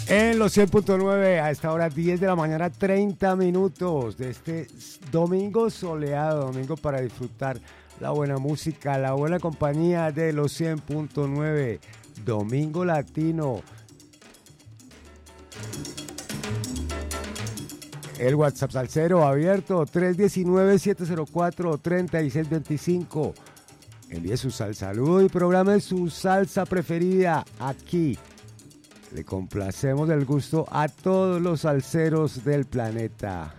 En los 100.9 a esta hora 10 de la mañana, 30 minutos de este domingo soleado, domingo para disfrutar la buena música, la buena compañía de los 100.9, Domingo Latino. El WhatsApp salsero abierto 319-704-3625. Envíe su saludo y programe su salsa preferida aquí. Le complacemos del gusto a todos los salseros del planeta.